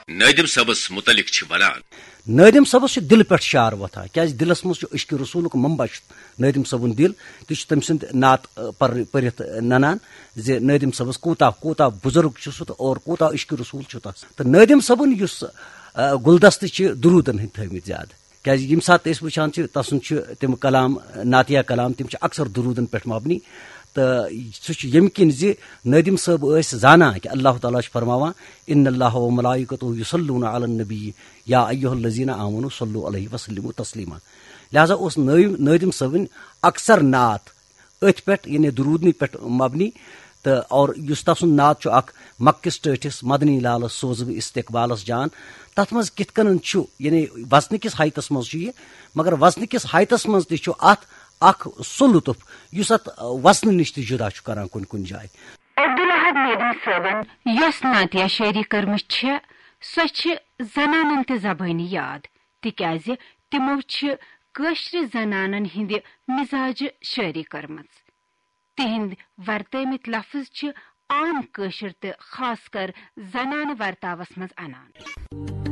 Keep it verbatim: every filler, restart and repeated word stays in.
नदीम सबस मुतलिक छ वनान नदीम सबस दिल पे शार वथा क्या दिलस मज इश्क रसूल मंबा नदीम सबन दिल तम सद नात परित ननान जे नदीम सबस कूता कूता बुजुर्ग तो और कूता इश्क रसूल तस तो नदीम सबन गुलदस्त दुरूदन हंद थमित ज्यादा क्या यम सात वुचान तसन तम कलाम नातिया कलाम तम अक्सर दुरूदन पे मबनी तो सह यम किन जे नदीम साहब जाना कि अल्लाह ताला फरमावान इन्नल्लाह व मलाइकतुहु युसल्लूना अलन नबी या अय्युहल्लज़ीना आमनु सल्लु अलैहि वसल्लिमु तस्लीमा लिहाजा उस नदीम साहबन अक्सर नात अथ पे यानी दुरूदनी पे मबनी तो और युस तसन नात मक्किस टठिस मदनी लालस सोज इस्तकबालस जान तथ मज कित कन यानी वजन किस हाइतस मज मगर वजन किस हाइतस मज अत अख सो लुत्फ युस अत वजन निश जुदा करान कुन कुन जाय अब्दुल अहद नदीम साहबन यस नातिया शायरी कर्म सो जनानन ते जबानी याद तिक्याज तिमो कश्र जनानन हिंद मिजाज शायरी कर्मच तिहिंद वर्तमित लफ्ज आम कश्र तो खास कर जनान वर्तावस मज अनान।